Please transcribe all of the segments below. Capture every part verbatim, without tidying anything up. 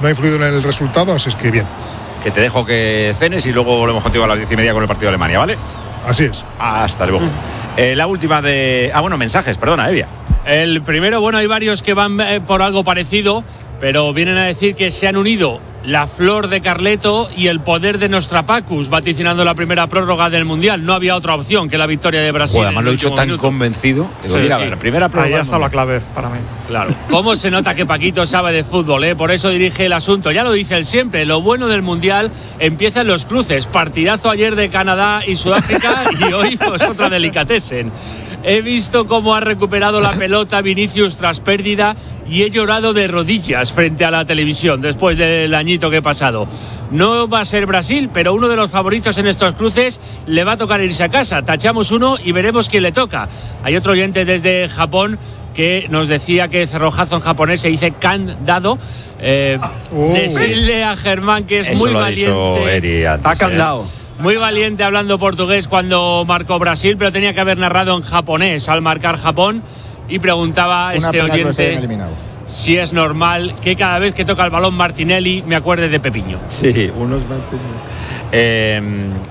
no ha influido en el resultado, así es que bien. Que te dejo que cenes y luego volvemos contigo a las diez y media con el partido de Alemania, ¿vale? Así es. Hasta luego. Mm. Eh, la última de... Ah, bueno, mensajes, perdona, Evia. El primero, bueno, hay varios que van eh, por algo parecido, pero vienen a decir que se han unido la flor de Carleto y el poder de Nostrapacus, vaticinando la primera prórroga del Mundial. No había otra opción que la victoria de Brasil. Bueno, además lo he dicho tan minuto. convencido. Sí, mira, sí. La primera prórroga. Ahí está la clave para mí. Claro. ¿Cómo se nota que Paquito sabe de fútbol, eh? Por eso dirige el asunto. Ya lo dice él siempre. Lo bueno del Mundial empieza en los cruces. Partidazo ayer de Canadá y Sudáfrica y hoy pues otra delicatessen. He visto cómo ha recuperado la pelota Vinicius tras pérdida y he llorado de rodillas frente a la televisión después del añito que he pasado. No va a ser Brasil, pero uno de los favoritos en estos cruces le va a tocar irse a casa. Tachamos uno y veremos quién le toca. Hay otro oyente desde Japón que nos decía que cerrojazo en japonés se dice candado. Eh, uh. Decirle a Germán que es Eso muy lo valiente. Ha dicho Eri antes, Está candado. Eh. Muy valiente hablando portugués cuando marcó Brasil, pero tenía que haber narrado en japonés al marcar Japón. Y preguntaba a este oyente si es normal que cada vez que toca el balón Martinelli me acuerde de Pepiño. Sí, unos Martinelli. Eh,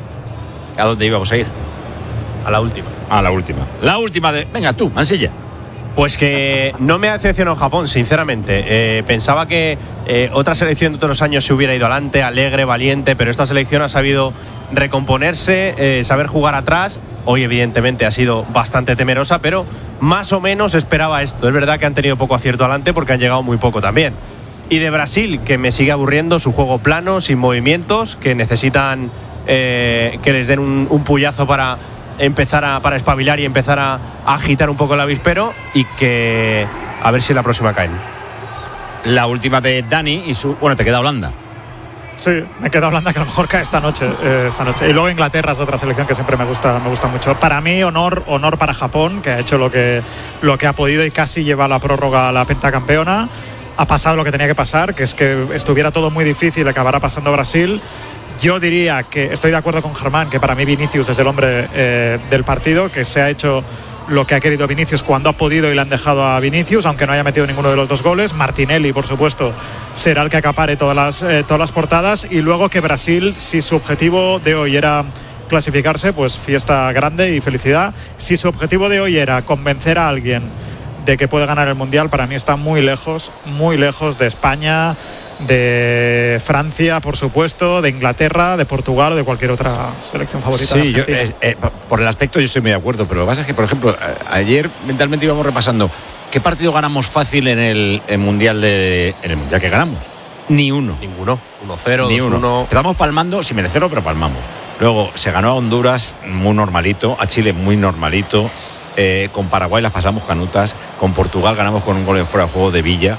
¿A dónde íbamos a ir? A la última. A la última. La última de... Venga, tú, Mansilla. Pues que no me ha decepcionado Japón, sinceramente. Eh, pensaba que eh, otra selección de todos los años se hubiera ido adelante, alegre, valiente, pero esta selección ha sabido recomponerse, eh, saber jugar atrás. Hoy evidentemente ha sido bastante temerosa, pero más o menos esperaba esto. Es verdad que han tenido poco acierto adelante porque han llegado muy poco también. Y de Brasil, que me sigue aburriendo su juego plano, sin movimientos, que necesitan eh, que les den un, un puyazo para empezar a para espabilar y empezar a, a agitar un poco el avispero, y que a ver si la próxima caen. La última de Dani y su... Bueno, te queda Holanda. Sí, me queda Holanda, que a lo mejor cae esta noche, eh, esta noche. Y luego Inglaterra es otra selección que siempre me gusta, me gusta mucho. Para mí, honor, honor para Japón, que ha hecho lo que, lo que ha podido y casi lleva la prórroga a la pentacampeona. Ha pasado lo que tenía que pasar, que es que estuviera todo muy difícil, acabará pasando Brasil. Yo diría que estoy de acuerdo con Germán, que para mí Vinicius es el hombre eh, del partido, que se ha hecho lo que ha querido Vinicius cuando ha podido y le han dejado a Vinicius, aunque no haya metido ninguno de los dos goles. Martinelli, por supuesto, será el que acapare todas las, eh, todas las portadas. Y luego que Brasil, si su objetivo de hoy era clasificarse, pues fiesta grande y felicidad. Si su objetivo de hoy era convencer a alguien de que puede ganar el Mundial, para mí está muy lejos, muy lejos de España, de Francia, por supuesto, de Inglaterra, de Portugal o de cualquier otra selección favorita. Sí, yo, eh, eh, por el aspecto yo estoy muy de acuerdo, pero lo que pasa es que, por ejemplo, ayer mentalmente íbamos repasando qué partido ganamos fácil en el, el Mundial de en el Mundial que ganamos. Ni uno. Ninguno. uno cero, Ni dos uno. uno. Empezamos palmando, sin merecerlo, pero palmamos. Luego se ganó a Honduras muy normalito, a Chile muy normalito, eh, con Paraguay las pasamos canutas, con Portugal ganamos con un gol en fuera de juego de Villa.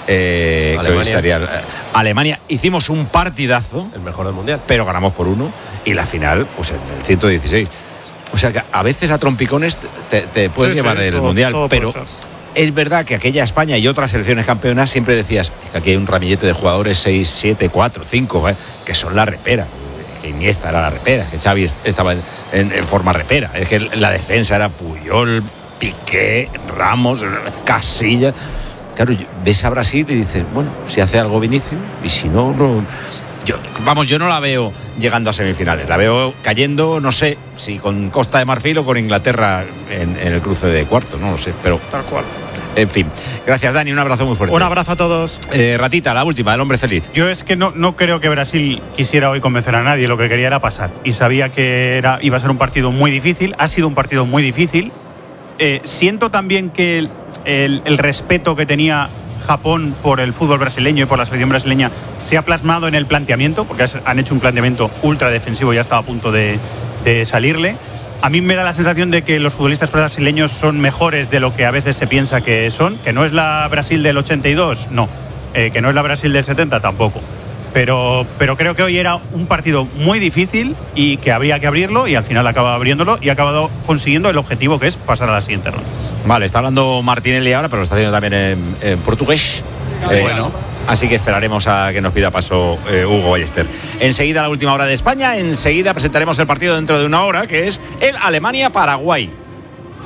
Eh, Alemania. Que estaría, eh, Alemania hicimos un partidazo, el mejor del mundial, pero ganamos por uno, y la final pues en el ciento dieciséis. O sea que a veces a trompicones te, te puedes sí, llevar sí, el todo, mundial, todo pero es verdad que aquella España y otras selecciones campeonas siempre decías es que aquí hay un ramillete de jugadores seis, siete, cuatro, cinco, ¿eh? que son la repera. Que Iniesta era la repera, que Xavi estaba en, en, en forma repera, es que la defensa era Puyol, Piqué, Ramos, Casillas. Claro, ves a Brasil y dices, bueno, si hace algo Vinicius, y si no, no. Yo, vamos, yo no la veo llegando a semifinales, la veo cayendo, no sé, si con Costa de Marfil o con Inglaterra en, en el cruce de cuartos, no lo sé, pero. Tal cual. En fin, gracias Dani, un abrazo muy fuerte. Un abrazo a todos. Eh, Ratita, la última, el hombre feliz. Yo es que no, no creo que Brasil quisiera hoy convencer a nadie, lo que quería era pasar, y sabía que era, iba a ser un partido muy difícil, ha sido un partido muy difícil. Eh, siento también que el, el, el respeto que tenía Japón por el fútbol brasileño y por la selección brasileña se ha plasmado en el planteamiento, porque han hecho un planteamiento ultra defensivo y ya estaba a punto de, de salirle. A mí me da la sensación de que los futbolistas brasileños son mejores de lo que a veces se piensa que son, que no es la Brasil del ochenta y dos, no, eh, que no es la Brasil del setenta tampoco. Pero, pero creo que hoy era un partido muy difícil y que había que abrirlo, y al final acaba abriéndolo y ha acabado consiguiendo el objetivo, que es pasar a la siguiente ronda. Vale, está hablando Martinelli ahora, pero lo está haciendo también en, en portugués. Eh, bueno. Así que esperaremos a que nos pida paso eh, Hugo Ballester. Enseguida la última hora de España, enseguida presentaremos el partido dentro de una hora, que es el Alemania-Paraguay.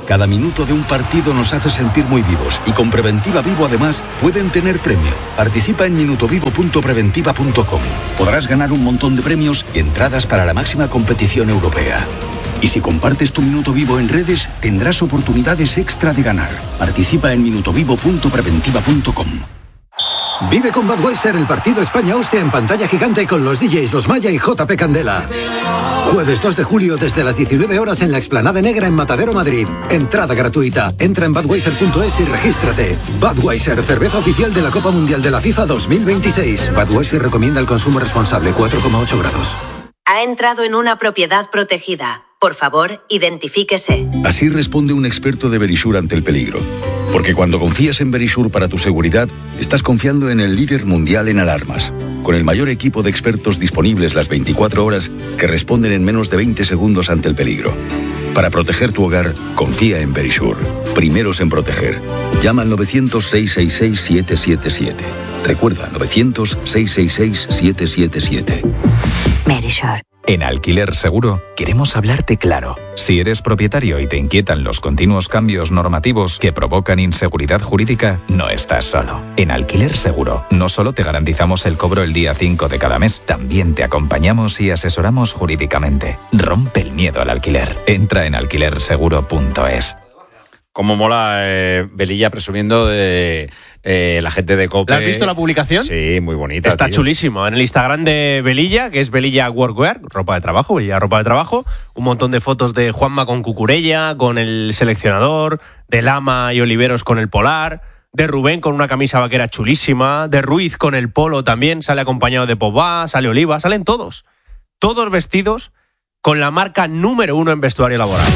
Cada minuto de un partido nos hace sentir muy vivos y con Preventiva Vivo además pueden tener premio. Participa en minutovivo punto preventiva punto com. Podrás ganar un montón de premios y entradas para la máxima competición europea. Y si compartes tu minuto vivo en redes, tendrás oportunidades extra de ganar. Participa en minutovivo punto preventiva punto com. Vive con Budweiser el partido España-Austria en pantalla gigante con los D Js Los Maya y J P Candela. Jueves dos de julio desde las diecinueve horas en la Explanada Negra en Matadero, Madrid. Entrada gratuita. Entra en budweiser punto es y regístrate. Budweiser, cerveza oficial de la Copa Mundial de la FIFA dos mil veintiséis. Budweiser recomienda el consumo responsable, cuatro coma ocho grados. Ha entrado en una propiedad protegida. Por favor, identifíquese. Así responde un experto de Verisure ante el peligro. Porque cuando confías en Verisure para tu seguridad, estás confiando en el líder mundial en alarmas, con el mayor equipo de expertos disponibles las veinticuatro horas que responden en menos de veinte segundos ante el peligro. Para proteger tu hogar, confía en Verisure. Primeros en proteger. Llama al novecientos, seiscientos sesenta y seis, siete siete siete. Recuerda, novecientos, seiscientos sesenta y seis, siete siete siete. Verisure. En Alquiler Seguro queremos hablarte claro. Si eres propietario y te inquietan los continuos cambios normativos que provocan inseguridad jurídica, no estás solo. En Alquiler Seguro no solo te garantizamos el cobro el día cinco de cada mes, también te acompañamos y asesoramos jurídicamente. Rompe el miedo al alquiler. Entra en alquiler seguro punto es. Como mola eh, Velilla presumiendo de eh, la gente de COPE. ¿La has visto la publicación? Sí, muy bonita. Está tío. chulísimo. En el Instagram de Velilla, que es Velilla Workwear, ropa de trabajo, Velilla ropa de trabajo, un montón de fotos de Juanma con Cucurella, con el seleccionador, de Lama y Oliveros con el polar, de Rubén con una camisa vaquera chulísima, de Ruiz con el polo también, sale acompañado de Pogba, sale Oliva, salen todos. Todos vestidos con la marca número uno en vestuario laboral.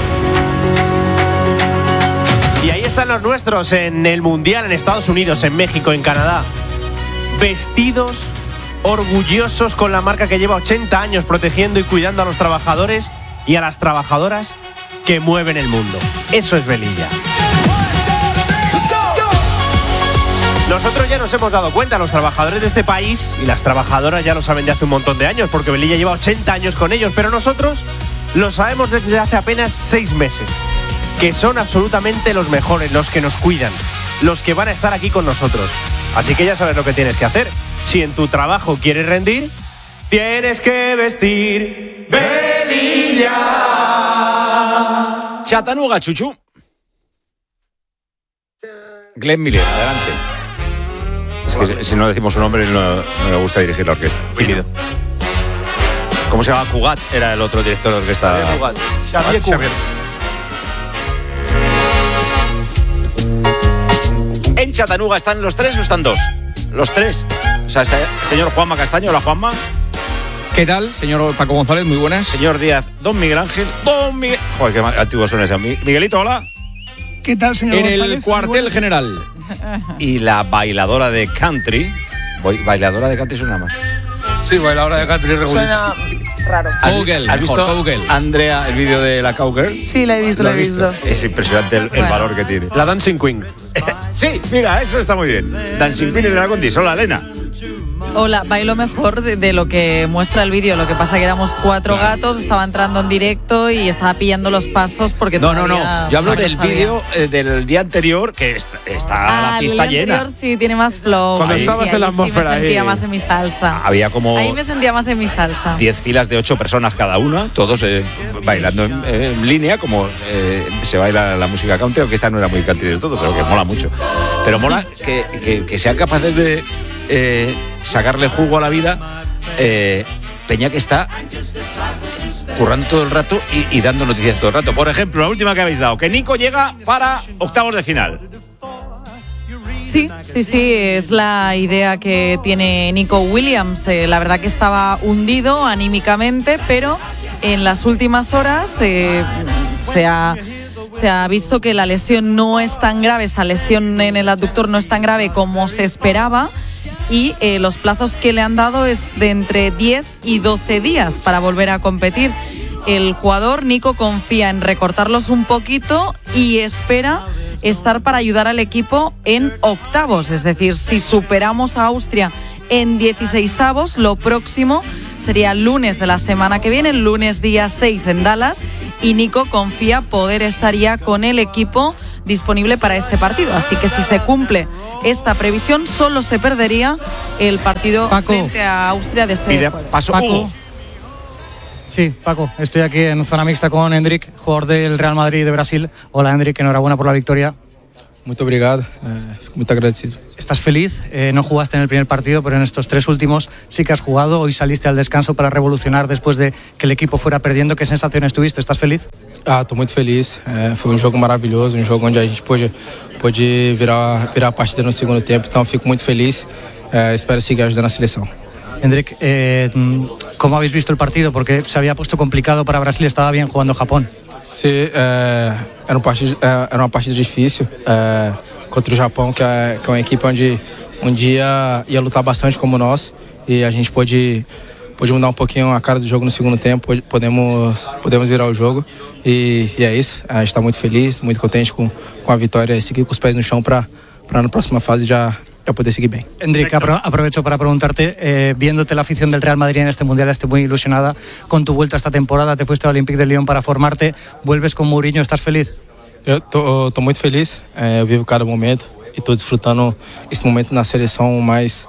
Y ahí están los nuestros en el Mundial, en Estados Unidos, en México, en Canadá. Vestidos, orgullosos con la marca que lleva ochenta años protegiendo y cuidando a los trabajadores y a las trabajadoras que mueven el mundo. Eso es Velilla. Nosotros ya nos hemos dado cuenta, los trabajadores de este país y las trabajadoras ya lo saben de hace un montón de años, porque Velilla lleva ochenta años con ellos, pero nosotros lo sabemos desde hace apenas seis meses. Que son absolutamente los mejores, los que nos cuidan, los que van a estar aquí con nosotros. Así que ya sabes lo que tienes que hacer. Si en tu trabajo quieres rendir, tienes que vestir Velilla. Chattanooga, Chuchu. Glenn Miller, adelante. Es que si no decimos su nombre no, no le gusta dirigir la orquesta. Querido. ¿Cómo se llama? Cugat era el otro director de orquesta. Xavier Cugat. Xavier Cugat. ¿En Chattanooga están los tres o están dos? Los tres. O sea, está el señor Juanma Castaño. Hola, Juanma. ¿Qué tal, señor Paco González? Muy buenas. Señor Díaz, don Miguel Ángel. Don Miguel... Joder, qué antiguo suena ese. Miguelito, hola. ¿Qué tal, señor En González? el cuartel general. Y la bailadora de country. Bailadora de country suena más. Sí, bailadora de country regular. Suena raro. Cowgirl, ¿Has visto, mejor, Cowgirl. Andrea, el vídeo de la Cowgirl? Sí, la he visto, ¿Lo la he has visto. Es impresionante el, el Bueno. valor que tiene. La Dancing Queen. Sí, mira, eso está muy bien. Dancing Queen en la Condis. Hola, Elena. Hola, bailo mejor de, de lo que muestra el vídeo. Lo que pasa que éramos cuatro gatos, estaba entrando en directo y estaba pillando los pasos porque No, no, no. todavía Yo hablo no del sabía. vídeo eh, del día anterior, que está, está Ah, la el pista día llena. anterior sí tiene más flow. Cuando sí, estabas sí, en la ahí sí me atmósfera sentía ahí. más en mi salsa. Había como Ahí me sentía más en mi salsa. diez filas de ocho personas cada una, todos eh, bailando en, en línea, como eh, se baila la música country, aunque esta no era muy country del todo, pero que mola mucho. Pero mola que, que, que sean capaces de eh, sacarle jugo a la vida. Eh, Peña que está currando todo el rato y, y dando noticias todo el rato. Por ejemplo, la última que habéis dado, que Nico llega para octavos de final. Sí, sí, sí, es la idea que tiene Nico Williams. Eh, la verdad que estaba hundido anímicamente, pero en las últimas horas eh, se ha... Se ha visto que la lesión no es tan grave, esa lesión en el abductor no es tan grave como se esperaba y eh, los plazos que le han dado es de entre diez y doce días para volver a competir. El jugador Nico confía en recortarlos un poquito y espera estar para ayudar al equipo en octavos, es decir, si superamos a Austria en dieciseisavos, lo próximo sería el lunes de la semana que viene, el lunes día seis en Dallas, y Nico confía poder estar ya con el equipo disponible para ese partido. Así que si se cumple esta previsión, solo se perdería el partido Paco. frente a Austria de este Pide jueves. paso. Paco. Sí, Paco, estoy aquí en zona mixta con Hendrik, jugador del Real Madrid de Brasil. Hola Hendrik, enhorabuena por la victoria. Muito obrigado, eh, fico muito agradecido. ¿Estás feliz? Eh, no jugaste en el primer partido, pero en estos tres últimos sí que has jugado. Hoy saliste al descanso para revolucionar después de que el equipo fuera perdiendo. ¿Qué sensaciones tuviste? ¿Estás feliz? Ah, estou muito feliz. É, foi um jogo maravilhoso, um jogo onde a gente pôde, pôde virar, virar a partida no segundo tempo. Então fico muito feliz. É, espero seguir ajudando a seleção. Hendrik, eh, ¿cómo habéis visto el partido? Porque se había puesto complicado para Brasil, estaba bien jugando Japón. Sim, é, era, um partido, é, era uma partida difícil é, contra o Japão, que é, que é uma equipe onde um dia ia lutar bastante como nós, e a gente pôde, pôde mudar um pouquinho a cara do jogo no segundo tempo, podemos, podemos virar o jogo, e, e é isso. A gente está muito feliz, muito contente com, com a vitória e seguir com os pés no chão para na próxima fase já ya puedes seguir bien. Hendrik, apro- aprovecho para preguntarte, eh, viéndote la afición del Real Madrid en este Mundial, estoy muy ilusionada con tu vuelta esta temporada, te fuiste al Olympique de Lyon para formarte, vuelves con Mourinho, ¿estás feliz? Eu tô, tô muito feliz, é, eu vivo cada momento e tô desfrutando esse momento na seleção o mais,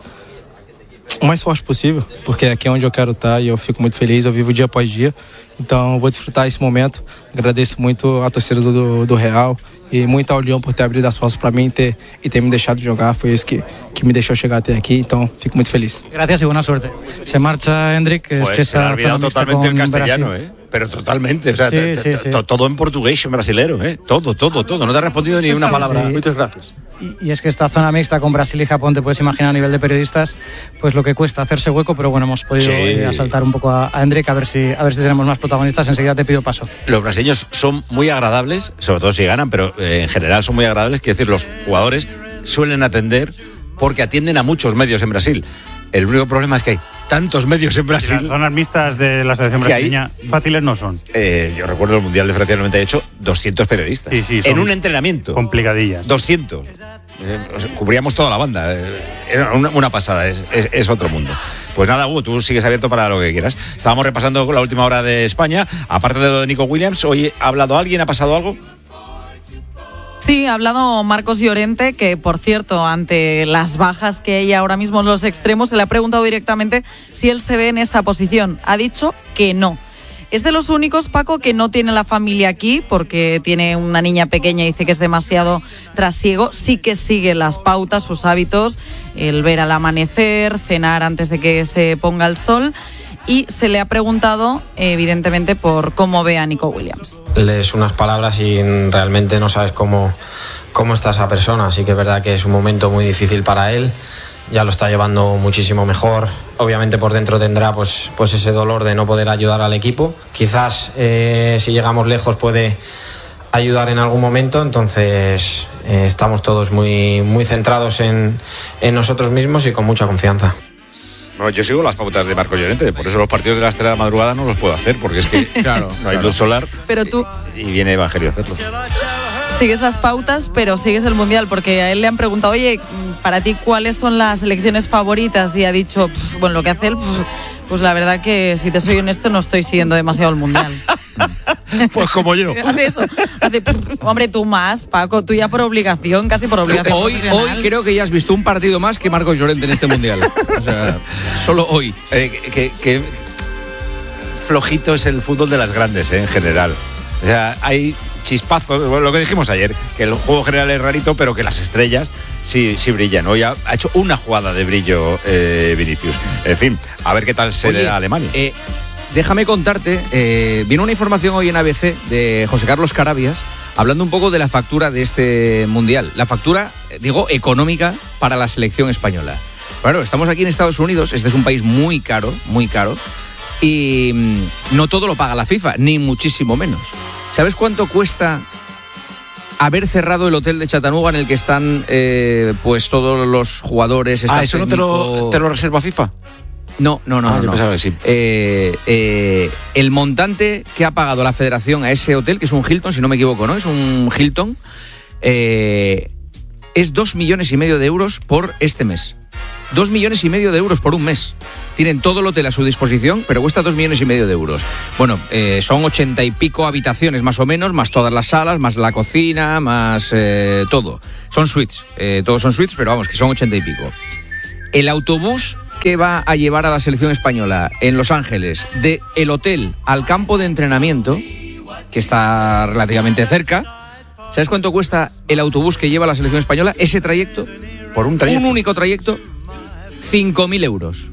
o mais forte possível, porque aqui é onde eu quero estar e eu fico muito feliz, eu vivo dia após dia, então vou desfrutar esse momento. Agradeço muito a torcida do, do Real e muito ao Lyon por ter abrido as portas para mim ter, e ter me deixado jogar, foi isso que, que me deixou chegar até aqui, então fico muito feliz. Gracias y buena suerte. Se marcha Hendrik, es Pues que se le ha está olvidado totalmente el castellano, ¿eh? Pero totalmente, o sea, Sí, t- sí, t- sí. t- todo en portugués, en brasilero, ¿eh? Todo, todo, todo. No te ha respondido ni una Sí, palabra. sí. Muchas gracias. Y, y es que esta zona mixta con Brasil y Japón, te puedes imaginar a nivel de periodistas, pues lo que cuesta hacerse hueco, pero bueno, hemos podido Sí. eh, asaltar un poco a, a Hendrik, a ver si a ver si tenemos más protagonistas. Enseguida te pido paso. Los brasileños son muy agradables, sobre todo si ganan, pero eh, en general son muy agradables. Quiero decir, los jugadores suelen atender porque atienden a muchos medios en Brasil. El único problema es que hay tantos medios en Brasil. Las zonas mixtas de la selección que hay- brasileña fáciles no son. Eh, yo recuerdo el Mundial de Francia del noventa y ocho, doscientos periodistas. Sí, sí, son en un entrenamiento. Complicadillas. doscientos. Eh, o sea, cubríamos toda la banda. Eh, Era una, una pasada, es, es- es otro mundo. Pues nada, Hugo, tú sigues abierto para lo que quieras. Estábamos repasando la última hora de España. Aparte de lo de Nico Williams, ¿hoy ha hablado alguien? ¿Ha pasado algo? Sí, ha hablado Marcos Llorente, que por cierto, ante las bajas que hay ahora mismo en los extremos, se le ha preguntado directamente si él se ve en esa posición. Ha dicho que no. Es de los únicos, Paco, que no tiene la familia aquí porque tiene una niña pequeña y dice que es demasiado trasiego. Sí que sigue las pautas, sus hábitos, el ver al amanecer, cenar antes de que se ponga el sol. Y se le ha preguntado, evidentemente, por cómo ve a Nico Williams. Lees unas palabras y realmente no sabes cómo, cómo está esa persona. Así que es verdad que es un momento muy difícil para él. Ya lo está llevando muchísimo mejor. Obviamente por dentro tendrá pues, pues ese dolor de no poder ayudar al equipo. Quizás eh, si llegamos lejos puede ayudar en algún momento. Entonces eh, estamos todos muy, muy centrados en, en nosotros mismos y con mucha confianza. No, yo sigo las pautas de Marcos Llorente, por eso los partidos de las tres de la madrugada no los puedo hacer, porque es que Claro, no hay claro. luz solar Pero tú y viene Evangelio a hacerlo. sigues las pautas, pero sigues el Mundial, porque a él le han preguntado, oye, para ti, ¿cuáles son las selecciones favoritas? Y ha dicho, "Pf, bueno, lo que hace él, pf, pues la verdad que, si te soy honesto, no estoy siguiendo demasiado el Mundial. Pues como yo. Hace eso. Hace, "Pf, hombre, tú más, Paco, tú ya por obligación, casi por obligación Hoy, profesional". hoy creo que ya has visto un partido más que Marcos Llorente en este Mundial. O sea, solo hoy. Eh, que, que flojito es el fútbol de las grandes, eh, en general. O sea, hay chispazos, bueno, lo que dijimos ayer, que el juego general es rarito, pero que las estrellas sí, sí brillan. Hoy ha, ha hecho una jugada de brillo eh, Vinicius. En fin, a ver qué tal se le Oye, da a Alemania. eh, déjame contarte, eh, vino una información hoy en A B C de José Carlos Carabias hablando un poco de la factura de este Mundial. La factura, eh, digo, económica para la selección española. Claro, estamos aquí en Estados Unidos, este es un país muy caro, muy caro, y mm, no todo lo paga la FIFA, ni muchísimo menos. ¿Sabes cuánto cuesta haber cerrado el hotel de Chattanooga en el que están eh, pues todos los jugadores? Ah, staff ¿eso no te técnico? lo, te lo reserva FIFA? No, no, no. Ah, no, yo no. pensaba que sí. Eh, eh, el montante que ha pagado la federación a ese hotel, que es un Hilton, si no me equivoco, ¿no? Es un Hilton, eh, es dos millones y medio de euros por este mes. Dos millones y medio de euros por un mes. Tienen todo el hotel a su disposición, pero cuesta dos millones y medio de euros. Bueno, eh, son ochenta y pico habitaciones más o menos, más todas las salas, más la cocina, más eh, todo. Son suites, eh, todos son suites, pero vamos, que son ochenta y pico. El autobús que va a llevar a la selección española en Los Ángeles, de el hotel al campo de entrenamiento, que está relativamente cerca, ¿sabes cuánto cuesta el autobús que lleva a la selección española? Ese trayecto, por un trayecto, un único trayecto, cinco mil euros.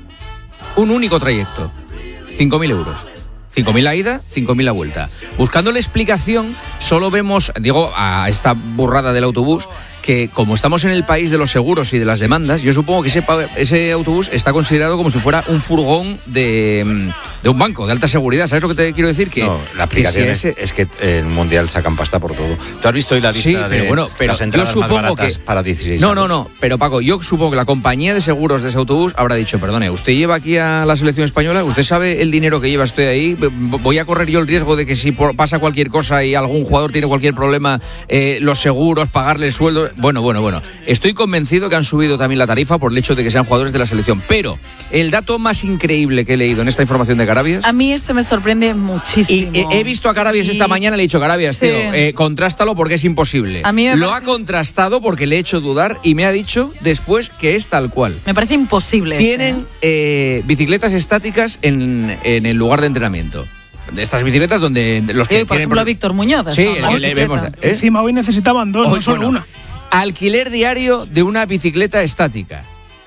Un único trayecto, cinco mil euros. cinco mil la ida, cinco mil la vuelta. Buscando la explicación, solo vemos, digo, a esta burrada del autobús, que como estamos en el país de los seguros y de las demandas, yo supongo que ese, ese autobús está considerado como si fuera un furgón de, de un banco, de alta seguridad. ¿Sabes lo que te quiero decir? Que, no, la aplicación que si ese... es, es que el Mundial sacan pasta por todo. ¿Tú has visto hoy la lista sí, de pero bueno, pero las entradas yo más supongo baratas que... para dieciséis No, años? no, no, pero Paco, yo supongo que la compañía de seguros de ese autobús habrá dicho, perdone, usted lleva aquí a la selección española, usted sabe el dinero que lleva usted ahí, voy a correr yo el riesgo de que si pasa cualquier cosa y algún jugador tiene cualquier problema, eh, los seguros, pagarle el sueldo... Bueno, bueno, bueno, estoy convencido que han subido también la tarifa por el hecho de que sean jugadores de la selección, pero el dato más increíble que he leído en esta información de Carabias... A mí este me sorprende muchísimo. Y he, he visto a Carabias y... esta mañana, le he dicho, Carabias, sí. tío, eh, contrástalo porque es imposible. A mí me Lo parece... ha contrastado porque le he hecho dudar y me ha dicho después que es tal cual. Me parece imposible. Tienen este, ¿eh? Eh, bicicletas estáticas en, en el lugar de entrenamiento. De estas bicicletas donde los que eh, por tienen... ejemplo, Víctor Muñoz. Sí, le, le vemos, ¿eh? Encima hoy necesitaban dos, hoy, no solo bueno, una. Alquiler diario de una bicicleta estática.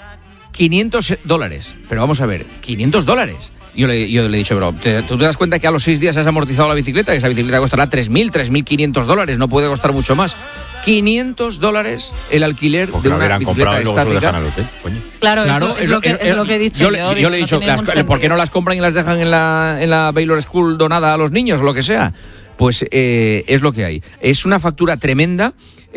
quinientos dólares. Pero vamos a ver, quinientos dólares. Yo le, yo le he dicho, bro, ¿te, ¿tú te das cuenta que a los seis días has amortizado la bicicleta? Que esa bicicleta costará tres mil, tres mil quinientos dólares, no puede costar mucho más. quinientos dólares el alquiler porque de una bicicleta estática. Al hotel, coño. Claro, claro eso, es, lo que, es lo que he dicho yo. Yo, yo, yo le he dicho, las, ¿por qué no las compran y las dejan en la, en la Baylor School donada a los niños o lo que sea? Pues eh, es lo que hay. Es una factura tremenda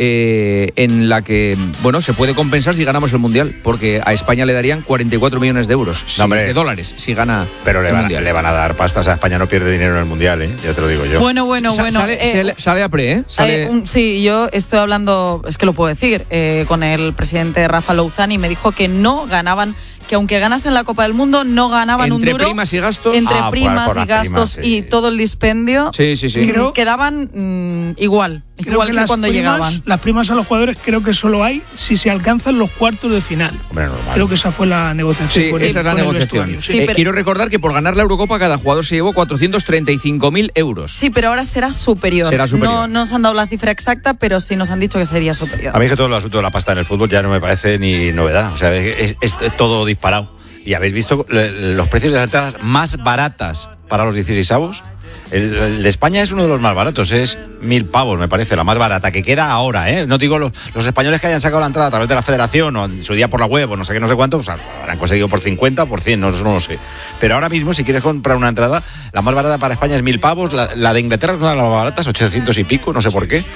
eh, en la que, bueno, se puede compensar si ganamos el Mundial, porque a España le darían cuarenta y cuatro millones de euros, no, hombre, de dólares, si gana pero el le van, Mundial. le van a dar pasta, o sea, España no pierde dinero en el Mundial, ¿eh? Ya te lo digo yo. Bueno, bueno, Sa bueno. Sale, eh, sale, sale a pre, ¿eh? Sale... eh un, sí, yo estoy hablando, es que lo puedo decir, eh, con el presidente Rafa Louzani, me dijo que no ganaban, que aunque ganasen la Copa del Mundo, no ganaban entre un duro. Entre primas y gastos. Entre ah, primas por, por y gastos primas, sí. y todo el dispendio. Sí, sí, sí. Creo, quedaban mmm, igual, creo igual que, que cuando primas, llegaban. Las primas a los jugadores creo que solo hay si se alcanzan los cuartos de final. Hombre, normal. Creo que esa fue la negociación. Sí, con esa el, es la con negociación. El sí, eh, pero... Quiero recordar que por ganar la Eurocopa cada jugador se llevó cuatrocientos treinta y cinco mil euros. Sí, pero ahora será superior. Será superior. No, no nos han dado la cifra exacta, pero sí nos han dicho que sería superior. A mí es que todo el asunto de la pasta en el fútbol ya no me parece ni novedad. O sea, es, es, es todo disparado. Y habéis visto los precios de las entradas más baratas para los dieciseisavos. El, el de España es uno de los más baratos, es mil pavos, me parece, la más barata, que queda ahora, ¿eh? No digo los, los españoles que hayan sacado la entrada a través de la federación o en su día por la web o no sé qué, no sé cuánto, pues habrán conseguido por cincuenta, por cien, no, no lo sé. Pero ahora mismo, si quieres comprar una entrada, la más barata para España es mil pavos, la, la de Inglaterra es una de las más baratas, ochocientos y pico, no sé por qué.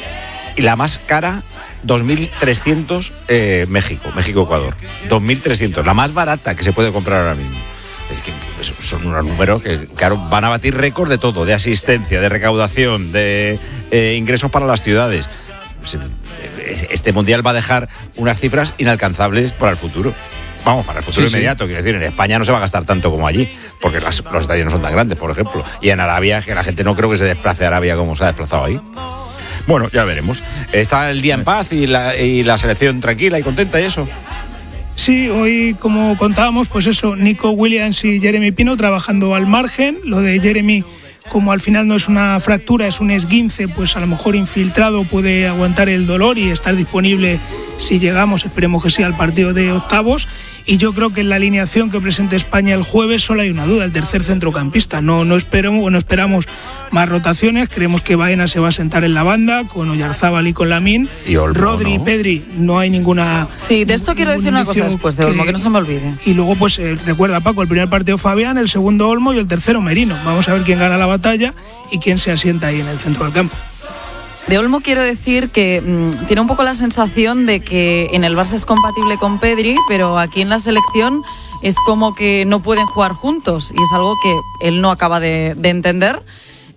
Y la más cara, dos mil trescientos, eh, México, México-Ecuador. dos mil trescientos, la más barata que se puede comprar ahora mismo. Es que son unos números que, claro, van a batir récord de todo, de asistencia, de recaudación, de eh, ingresos para las ciudades. Este Mundial va a dejar unas cifras inalcanzables para el futuro. Vamos, para el futuro sí, inmediato, sí. Quiero decir, en España no se va a gastar tanto como allí, porque las, los estadios no son tan grandes, por ejemplo. Y en Arabia, que la gente no creo que se desplace a Arabia como se ha desplazado ahí. Bueno, ya veremos. ¿Está el día en paz y la, y la selección tranquila y contenta y eso? Sí, hoy, como contábamos, pues eso, Nico Williams y Jeremy Pino trabajando al margen. Lo de Jeremy, como al final no es una fractura, es un esguince, pues a lo mejor infiltrado puede aguantar el dolor y estar disponible si llegamos, esperemos que sea, al partido de octavos. Y yo creo que en la alineación que presente España el jueves solo hay una duda, el tercer centrocampista. No, no, esperamos, no esperamos más rotaciones, creemos que Baena se va a sentar en la banda con Oyarzábal y con Lamine. Y Olmo, Rodri y ¿no? Pedri, no hay ninguna... Sí, de esto quiero decir una cosa después de Olmo, que, que no se me olvide. Y luego, pues eh, recuerda, Paco, el primer partido Fabián, el segundo Olmo y el tercero Merino. Vamos a ver quién gana la batalla y quién se asienta ahí en el centro del campo. De Olmo quiero decir que mmm, tiene un poco la sensación de que en el Barça es compatible con Pedri, pero aquí en la selección es como que no pueden jugar juntos y es algo que él no acaba de, de entender.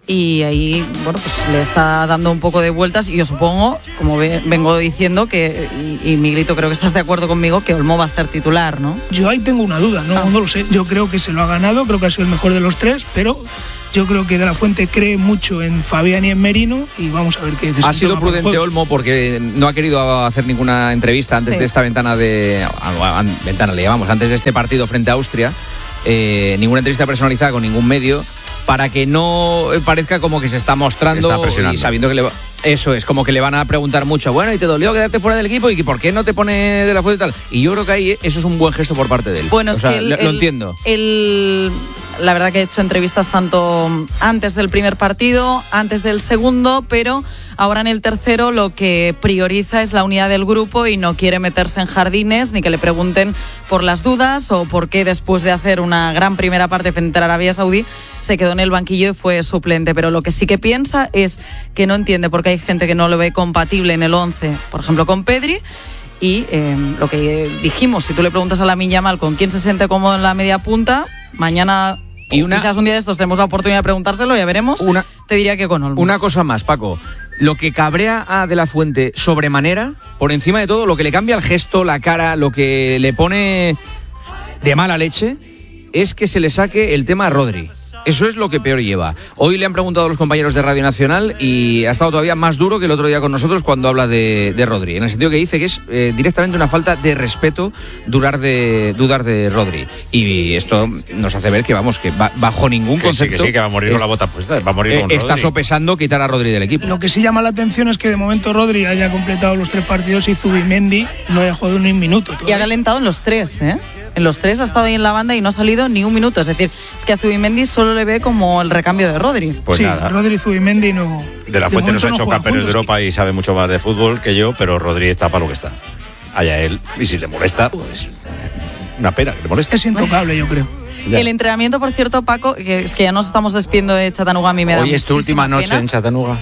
y ahí, bueno, pues le está dando un poco de vueltas y yo supongo, como ve, vengo diciendo, que y, y Miguelito, creo que estás de acuerdo conmigo, que Olmo va a ser titular, ¿no? Yo ahí tengo una duda, no, ah. no lo sé. Yo creo que se lo ha ganado, creo que ha sido el mejor de los tres, pero yo creo que De la Fuente cree mucho en Fabián y en Merino y vamos a ver qué ha sido prudente Olmo porque no ha querido hacer ninguna entrevista antes sí. de esta ventana de a, a, ventana le llamamos antes de este partido frente a Austria, eh, ninguna entrevista personalizada con ningún medio, para que no parezca como que se está mostrando está y sabiendo que le va, eso es, como que le van a preguntar mucho, bueno, ¿y te dolió quedarte fuera del equipo? ¿Y por qué no te pone De la Fuente y tal? Y yo creo que ahí eso es un buen gesto por parte de él. Bueno, es o sea, que el, lo, el, lo entiendo. El, la verdad que he hecho entrevistas tanto antes del primer partido, antes del segundo, pero ahora en el tercero lo que prioriza es la unidad del grupo y no quiere meterse en jardines ni que le pregunten por las dudas o por qué después de hacer una gran primera parte frente a Arabia Saudí se quedó en el banquillo y fue suplente. Pero lo que sí que piensa es que no entiende por qué hay gente que no lo ve compatible en el once, por ejemplo con Pedri. Y eh, lo que dijimos, si tú le preguntas a Lamine Yamal con quién se siente cómodo en la media punta, mañana y una, quizás un día de estos tenemos la oportunidad de preguntárselo, ya veremos, una, te diría que con Olmo. Una cosa más, Paco, lo que cabrea a De la Fuente sobremanera, por encima de todo, lo que le cambia el gesto, la cara, lo que le pone de mala leche, es que se le saque el tema a Rodri. Eso es lo que peor lleva. Hoy le han preguntado a los compañeros de Radio Nacional y ha estado todavía más duro que el otro día con nosotros cuando habla de, de Rodri, en el sentido que dice que es eh, directamente una falta de respeto dudar de, dudar de Rodri. Y esto nos hace ver que, vamos, que va, bajo ningún que concepto... Sí, que sí, que va a morir con la bota puesta, va a morir eh, con está Rodri. sopesando quitar a Rodri del equipo. Lo que sí llama la atención es que de momento Rodri haya completado los tres partidos y Zubimendi no haya jugado ni un minuto todavía. Y ha calentado en los tres, ¿eh? En los tres ha estado ahí en la banda y no ha salido ni un minuto. Es decir, es que a Zubimendi solo le ve como el recambio de Rodri. Pues sí, nada. Rodri y Zubimendi no... De la Fuente nos ha hecho no campeones de Europa y sabe mucho más de fútbol que yo, pero Rodri está para lo que está. Allá él. Y si le molesta, pues... Una pena que le moleste. Es intocable, yo creo. Ya. El entrenamiento, por cierto, Paco, que es que ya nos estamos despidiendo de Chattanooga, a mí me da Hoy es tu última noche pena. en Chattanooga.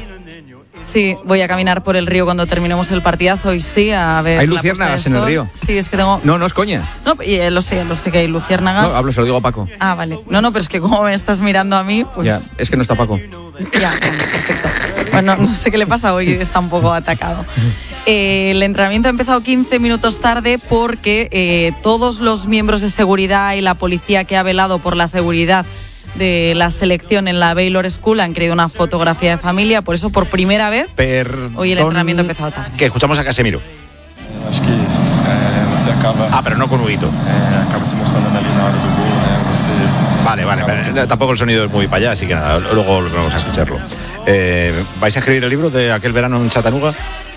Sí, voy a caminar por el río cuando terminemos el partidazo y sí, a ver. ¿Hay luciérnagas en el río? Sí, es que tengo. No, no es coña. No, y, eh, lo sé, lo sé que hay luciérnagas. No, hablo, se lo digo a Paco. Ah, vale. No, no, pero es que como me estás mirando a mí, pues. Ya, es que no está Paco. Ya, perfecto. Bueno, no sé qué le pasa hoy, está un poco atacado. Eh, el entrenamiento ha empezado quince minutos tarde porque eh, todos los miembros de seguridad y la policía que ha velado por la seguridad de la selección en la Baylor School han querido una fotografía de familia, por eso por primera vez Perdón, hoy el entrenamiento ha empezado tarde. Que escuchamos a Casemiro. Acho que eh, você acaba. Ah, pero no con Huguito. Eh, acaba se emocionando ali na hora do gol, né? Você. Vale, vale, vale. Tampoco el sonido es muy para allá, así que nada, luego vamos a escucharlo. Eh, ¿Vais a escribir el libro de aquel verano en Chattanooga?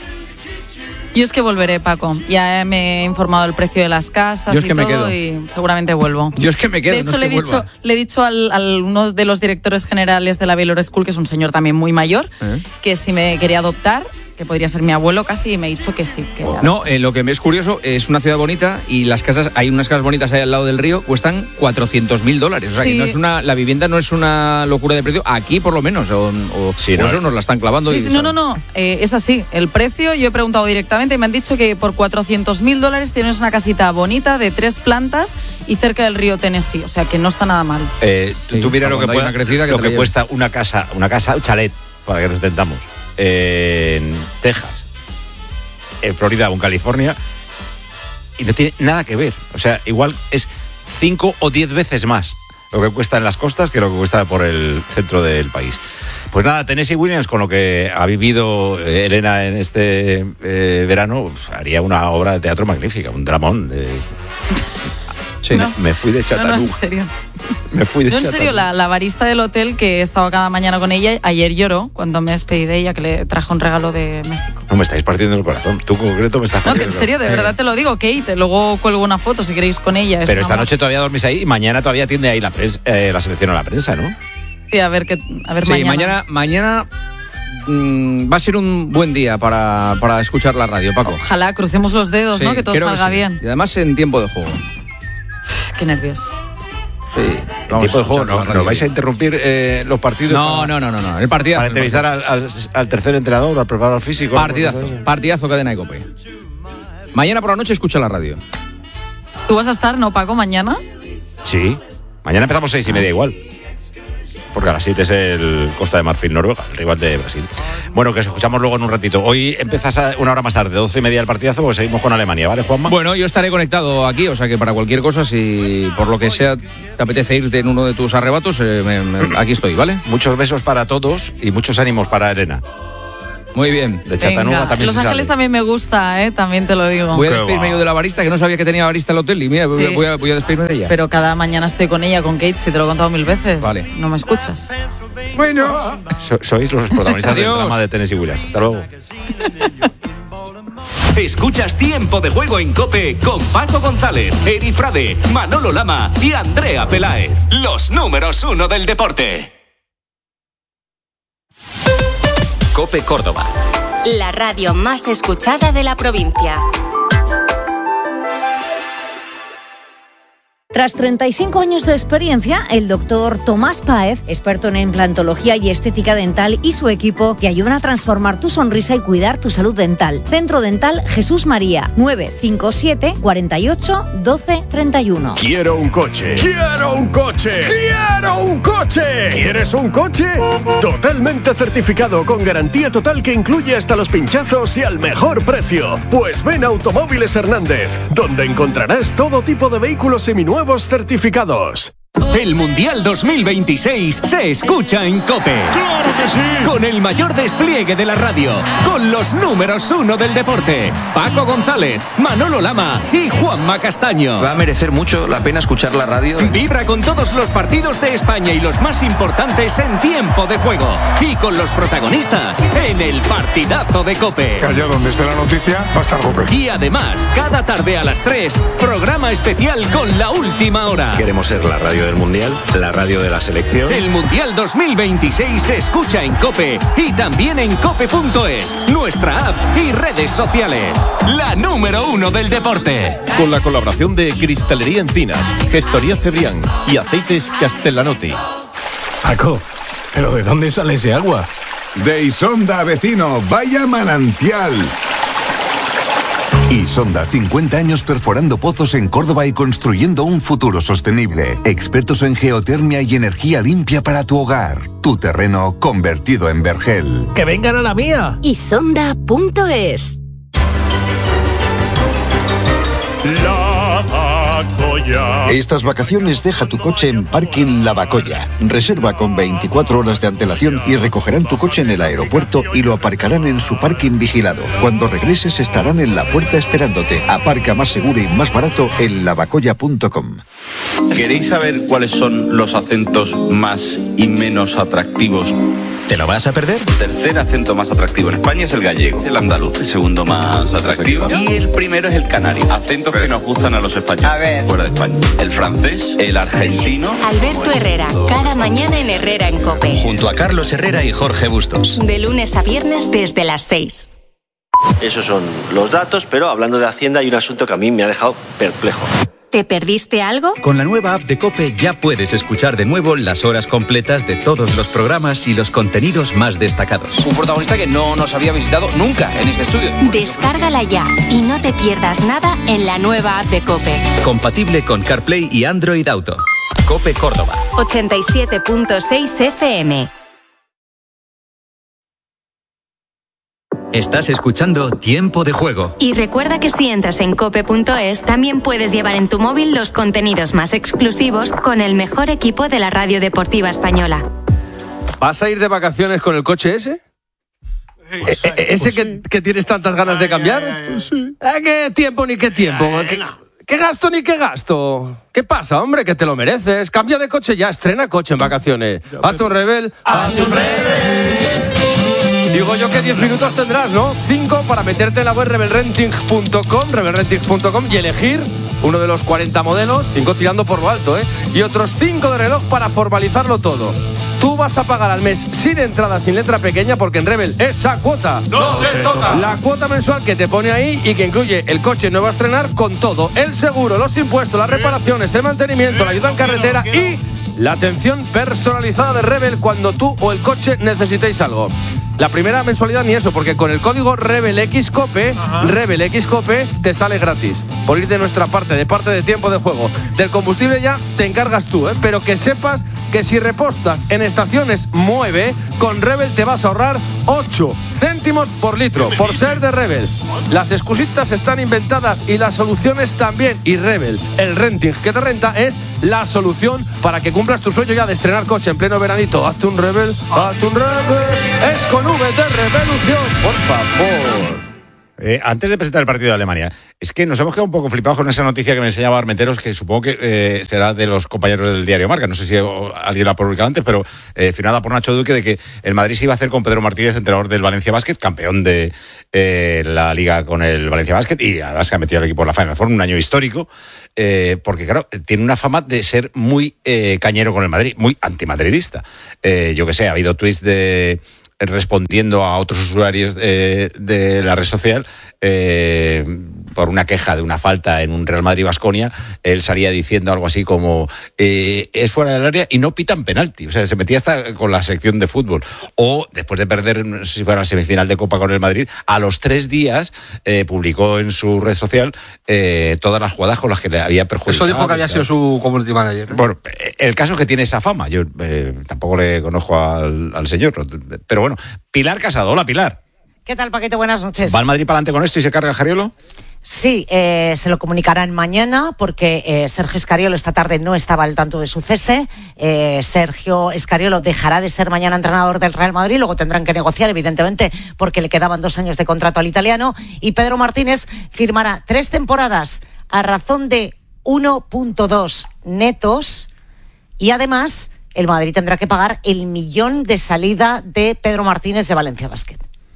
Yo es que volveré, Paco. Ya me he informado del precio de las casas Yo es y que me todo quedo. y seguramente vuelvo. Yo es que me quedo, De hecho, no es le, que he dicho, vuelva. le he dicho al, al uno de los directores generales de la Baylor School, que es un señor también muy mayor, ¿Eh? que si me quería adoptar, que podría ser mi abuelo casi, y me ha dicho que sí. Que No, eh, lo que me es curioso, es una ciudad bonita y las casas, hay unas casas bonitas ahí al lado del río, cuestan cuatrocientos mil dólares. O sea, Sí. que no es una, la vivienda no es una locura de precio, aquí por lo menos, o, o, Sí, o no, eso nos la están clavando. Sí, y, sí, o no, sea, no, no, eh, es así. El precio, yo he preguntado directamente y me han dicho que por cuatrocientos mil dólares tienes una casita bonita de tres plantas y cerca del río Tennessee, o sea que no está nada mal. Eh, tú, Sí, tú mira lo que, cuando hay pueda- una crecida que lo te que la cuesta una casa, una casa, un chalet, para que nos entendamos, en Texas, en Florida o en California, y no tiene nada que ver. O sea, igual es cinco o diez veces más lo que cuesta en las costas que lo que cuesta por el centro del país. Pues nada, Tennessee Williams, con lo que ha vivido eh, Elena en este eh, verano, pues, haría una obra de teatro magnífica, un dramón. De... Sí. Me, me fui de No, Chattanooga. no, en serio. Me fui de No, en serio, Chattanooga. la, la barista del hotel que he estado cada mañana con ella, ayer lloró cuando me despedí de ella, que le trajo un regalo de México. No me estáis partiendo el corazón. Tú en concreto me estás No, que partiendo en serio, de el corazón. verdad te lo digo, Kate. Luego cuelgo una foto si queréis con ella. es Pero un esta amor. noche todavía dormís ahí y mañana todavía atiende ahí la, pres- eh, la selección a la prensa, ¿no? Sí, a ver, que, a ver Sí, mañana. mañana, mañana mm, va a ser un buen día para, para escuchar la radio, Paco. Ojalá crucemos los dedos, Sí, ¿no? Que todo creo salga sí. bien. Y además en tiempo de juego. Qué nervios. Sí, ¿Qué tipo de juego? escuchar ¿No, la radio. ¿Nos vais a interrumpir eh, los partidos? No, para, no, no, no, no. El partidazo. Para entrevistar al, al, al tercer entrenador, al preparador físico. Partidazo, partidazo cadena de Cope. Mañana por la noche escucha la radio. ¿Tú vas a estar, no, Paco, mañana? Sí. Mañana empezamos seis y media igual. porque a las siete es el Costa de Marfil, Noruega, el rival de Brasil. Bueno, que os escuchamos luego en un ratito. Hoy empiezas a una hora más tarde, doce y media del partidazo, pues seguimos con Alemania, ¿vale, Juanma? Bueno, yo estaré conectado aquí, o sea que para cualquier cosa, si por lo que sea te apetece irte en uno de tus arrebatos, eh, me, me, aquí estoy, ¿vale? Muchos besos para todos y muchos ánimos para Elena. Muy bien. De Chattanooga Venga, también Los se Ángeles sale. también me gusta, ¿eh? También te lo digo. Voy a despedirme yo de la barista, que no sabía que tenía barista el hotel, y mira, voy, Sí. voy, a, voy a despedirme de ella. Pero cada mañana estoy con ella, con Kate, si te lo he contado mil veces. Vale. ¿No me escuchas? Bueno. So, sois los protagonistas del Adiós. drama de Tennessee Williams. Hasta luego. Escuchas Tiempo de Juego en COPE con Paco González, Eri Frade, Manolo Lama y Andrea Peláez. Los números uno del deporte. COPE Córdoba. La radio más escuchada de la provincia. Tras treinta y cinco años de experiencia, el doctor Tomás Páez, experto en implantología y estética dental, y su equipo te ayudan a transformar tu sonrisa y cuidar tu salud dental. Centro Dental Jesús María, nueve cinco siete, cuarenta y ocho, doce, treinta y uno. Quiero un coche. Quiero un coche. Quiero un coche. ¿Quieres un coche? Totalmente certificado, con garantía total que incluye hasta los pinchazos y al mejor precio. Pues ven a Automóviles Hernández, donde encontrarás todo tipo de vehículos seminuevos certificados. El Mundial dos mil veintiséis se escucha en COPE. ¡Claro que sí! Con el mayor despliegue de la radio, con los números uno del deporte, Paco González, Manolo Lama y Juanma Castaño. Va a merecer mucho la pena escuchar la radio. Vibra con todos los partidos de España y los más importantes en tiempo de juego. Y con los protagonistas en el partidazo de COPE. Allá donde esté la noticia, va a estar COPE. Y además, cada tarde a las tres, programa especial con la última hora. Queremos ser la radio del Mundial, la radio de la selección. El Mundial dos mil veintiséis se escucha en COPE y también en cope punto es, nuestra app y redes sociales. La número uno del deporte. Con la colaboración de Cristalería Encinas, Gestoría Cebrián y Aceites Castellanotti. Paco, ¿pero de dónde sale ese agua? De Isonda, vecino, vaya manantial. Isonda, cincuenta años perforando pozos en Córdoba y construyendo un futuro sostenible. Expertos en geotermia y energía limpia para tu hogar. Tu terreno convertido en vergel. ¡Que vengan a la mía! Isonda punto es. Estas vacaciones deja tu coche en Parking Lavacolla. Reserva con veinticuatro horas de antelación y recogerán tu coche en el aeropuerto y lo aparcarán en su parking vigilado. Cuando regreses estarán en la puerta esperándote. Aparca más seguro y más barato en lavacolla punto com. ¿Queréis saber cuáles son los acentos más y menos atractivos? ¿Te lo vas a perder? El tercer acento más atractivo en España es el gallego, el andaluz, el segundo más atractivo, y el primero es el canario. Acentos que nos gustan a los españoles fuera de España. El francés, el argentino. Alberto Herrera, cada mañana en Herrera en COPE. Junto a Carlos Herrera y Jorge Bustos. De lunes a viernes desde las seis. Esos son los datos, pero hablando de Hacienda hay un asunto que a mí me ha dejado perplejo. ¿Te perdiste algo? Con la nueva app de COPE ya puedes escuchar de nuevo las horas completas de todos los programas y los contenidos más destacados. Un protagonista que no nos había visitado nunca en este estudio. Descárgala ya y no te pierdas nada en la nueva app de COPE. Compatible con CarPlay y Android Auto. COPE Córdoba. ochenta y siete punto seis F M. Estás escuchando Tiempo de Juego. Y recuerda que si entras en cope punto es, también puedes llevar en tu móvil los contenidos más exclusivos con el mejor equipo de la radio deportiva española. ¿Vas a ir de vacaciones con el coche ese? Pues, ¿E- e- ¿Ese pues que, sí. que tienes tantas ganas de cambiar? Sí. Ah, ¿Qué tiempo ni qué tiempo? ¿Qué, qué gasto ni qué gasto? ¿Qué pasa, hombre? Que te lo mereces. Cambia de coche ya, estrena coche en vacaciones. A tu rebel. A tu rebel. Digo yo que diez minutos tendrás, ¿no? cinco para meterte en la web rebel renting punto com, rebel renting punto com, y elegir uno de los cuarenta modelos, cinco tirando por lo alto, ¿eh? Y otros cinco de reloj para formalizarlo todo. Tú vas a pagar al mes sin entrada, sin letra pequeña, porque en Rebel esa cuota ¡No se toca! La cuota mensual que te pone ahí y que incluye el coche nuevo a estrenar con todo, el seguro, los impuestos, las reparaciones, el mantenimiento, la ayuda en carretera y la atención personalizada de Rebel cuando tú o el coche necesitéis algo. La primera mensualidad ni eso, porque con el código RebelXCOPE, RebelXCOPE te sale gratis. Por ir de nuestra parte, de parte de Tiempo de Juego. Del combustible ya te encargas tú, ¿eh? Pero que sepas que si repostas en estaciones Mueve, con Rebel te vas a ahorrar ocho céntimos por litro, por ser de Rebel. Las excusitas están inventadas y las soluciones también. Y Rebel, el renting que te renta, es la solución para que cumplas tu sueño ya de estrenar coche en pleno veranito. Hazte un Rebel, hazte un Rebel. Es con V de Revolución, por favor. Eh, antes de presentar el partido de Alemania, es que nos hemos quedado un poco flipados con esa noticia que me enseñaba Armenteros, que supongo que eh, será de los compañeros del diario Marca. No sé si alguien la ha publicado antes, pero eh, firmada por Nacho Duque, de que el Madrid se iba a hacer con Pedro Martínez, entrenador del Valencia Basket, campeón de eh, la Liga con el Valencia Basket, y además que ha metido al equipo en la Final Four, un año histórico, eh, porque claro, tiene una fama de ser muy eh, cañero con el Madrid, muy antimadridista. Eh, yo que sé, ha habido tweets de... respondiendo a otros usuarios de, de la red social eh, por una queja de una falta en un Real Madrid-Baskonia. Él salía diciendo algo así como eh, es fuera del área y no pitan penalti, o sea, se metía hasta con la sección de fútbol. O después de perder, no sé si fuera la semifinal de Copa con el Madrid, a los tres días eh, publicó en su red social eh, todas las jugadas con las que le había perjudicado. Eso dijo que había sido su community manager, ¿eh? Bueno, el caso es que tiene esa fama. Yo eh, tampoco le conozco al, al señor, pero bueno. Pilar Casado, hola Pilar. ¿Qué tal, Paquete? Buenas noches. ¿Va el Madrid para adelante con esto y se carga Jariolo? Sí, eh, se lo comunicarán mañana porque eh, Sergio Escariolo esta tarde no estaba al tanto de su cese. Eh, Sergio Escariolo dejará de ser mañana entrenador del Real Madrid, luego tendrán que negociar, evidentemente, porque le quedaban dos años de contrato al italiano. Y Pedro Martínez firmará tres temporadas a razón de uno punto dos netos y además el Madrid tendrá que pagar el millón de salida de Pedro Martínez de Valencia Basket.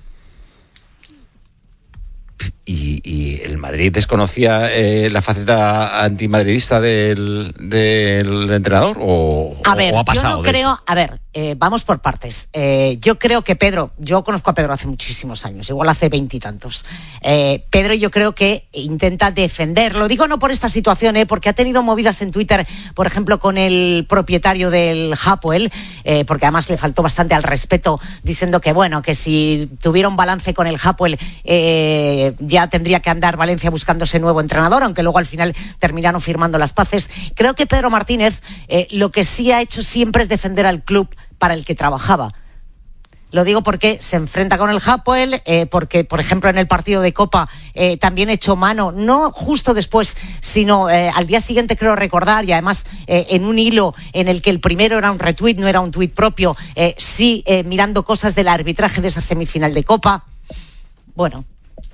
¿Y, y el Madrid desconocía eh, la faceta antimadridista del, del entrenador? ¿O, a ver, o ha pasado? Yo no creo. A ver, eh, vamos por partes. Eh, yo creo que Pedro, yo conozco a Pedro hace muchísimos años, igual hace veintitantos. Eh, Pedro, yo creo que intenta defender. Lo digo no por esta situación, eh, porque ha tenido movidas en Twitter, por ejemplo, con el propietario del Hapoel, eh, porque además le faltó bastante al respeto, diciendo que bueno, que si tuviera un balance con el Hapoel, eh, ya tendría que andar Valencia buscándose nuevo entrenador, aunque luego al final terminaron firmando las paces. Creo que Pedro Martínez eh, lo que sí ha hecho siempre es defender al club para el que trabajaba. Lo digo porque se enfrenta con el Hapoel, eh, porque, por ejemplo, en el partido de Copa eh, también echó mano, no justo después, sino eh, al día siguiente, creo recordar, y además eh, en un hilo en el que el primero era un retweet, no era un tuit propio, eh, sí eh, mirando cosas del arbitraje de esa semifinal de Copa. Bueno,